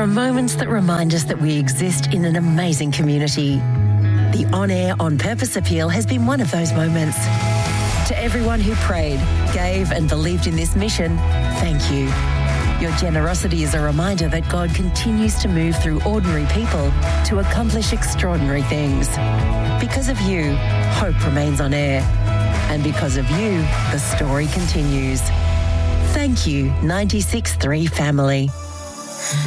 are moments that remind us that we exist in an amazing community. The On Air On Purpose appeal has been one of those moments. To everyone who prayed, gave and believed in this mission, thank you. Your generosity is a reminder that God continues to move through ordinary people to accomplish extraordinary things. Because of you, hope remains on air. And because of you, the story continues. Thank you, 96.3 family.